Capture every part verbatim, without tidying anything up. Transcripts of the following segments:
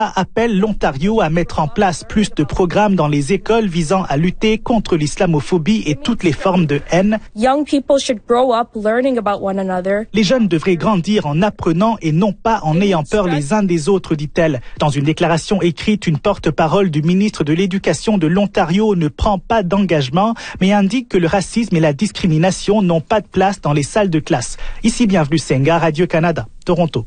appelle l'Ontario à mettre en place plus de programmes dans les écoles visant à lutter contre l'islamophobie et toutes les formes de haine. Young people should grow up learning about one another. Les jeunes devraient grandir en apprenant et non pas en ayant peur les uns des autres, dit-elle. Dans une déclaration écrite, une porte-parole du ministre de l'Éducation de l'Ontario ne prend pas d'engagement, mais indique que le racisme et la discrimination n'ont pas de place dans les salles de classe. Ici, bienvenue Senga, Radio-Canada, Toronto.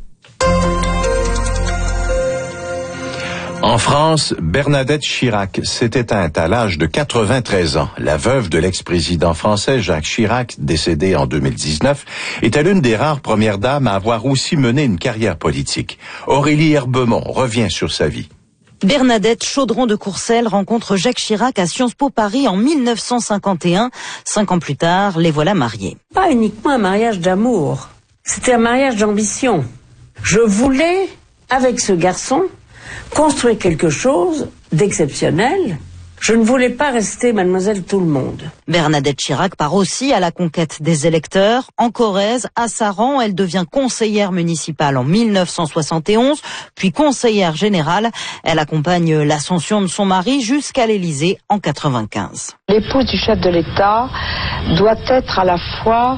En France, Bernadette Chirac s'est éteinte à l'âge de quatre-vingt-treize ans. La veuve de l'ex-président français Jacques Chirac, décédé en deux mille dix-neuf, était l'une des rares premières dames à avoir aussi mené une carrière politique. Aurélie Herbemont revient sur sa vie. Bernadette Chaudron de Courcelles rencontre Jacques Chirac à Sciences Po Paris en mille neuf cent cinquante et un. Cinq ans plus tard, les voilà mariés. Pas uniquement un mariage d'amour, c'était un mariage d'ambition. Je voulais, avec ce garçon, construire quelque chose d'exceptionnel. Je ne voulais pas rester mademoiselle tout le monde. Bernadette Chirac part aussi à la conquête des électeurs. En Corrèze, à Saran, elle devient conseillère municipale en mille neuf cent soixante et onze, puis conseillère générale. Elle accompagne l'ascension de son mari jusqu'à l'Élysée en quatre-vingt-quinze. L'épouse du chef de l'État doit être à la fois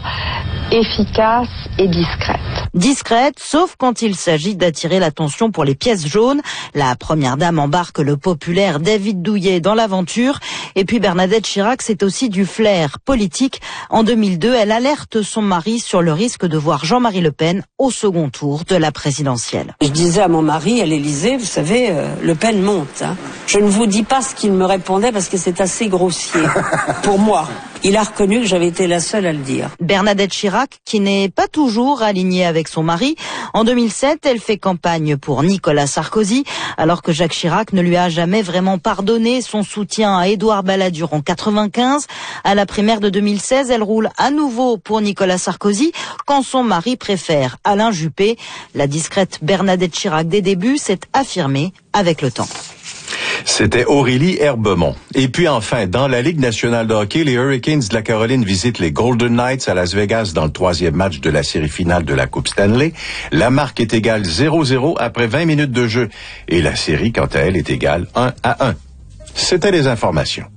efficace et discrète. Discrète, sauf quand il s'agit d'attirer l'attention pour les pièces jaunes. La première dame embarque le populaire David Douillet dans l'aventure. Et puis Bernadette Chirac, c'est aussi du flair politique. En deux mille deux, elle alerte son mari sur le risque de voir Jean-Marie Le Pen au second tour de la présidentielle. Je disais à mon mari à l'Élysée, vous savez, euh, Le Pen monte. Hein. Je ne vous dis pas ce qu'il me répondait parce que c'est assez grossier pour moi. Il a reconnu que j'avais été la seule à le dire. Bernadette Chirac, qui n'est pas toujours alignée avec son mari. En deux mille sept, elle fait campagne pour Nicolas Sarkozy, alors que Jacques Chirac ne lui a jamais vraiment pardonné son soutien à Édouard Balladur en quatre-vingt-quinze. À la primaire de deux mille seize, elle roule à nouveau pour Nicolas Sarkozy, quand son mari préfère Alain Juppé. La discrète Bernadette Chirac des débuts s'est affirmée avec le temps. C'était Aurélie Herbemont. Et puis enfin, dans la Ligue nationale de hockey, les Hurricanes de la Caroline visitent les Golden Knights à Las Vegas dans le troisième match de la série finale de la Coupe Stanley. La marque est égale zéro zéro après vingt minutes de jeu. Et la série, quant à elle, est égale un à un. C'était les informations.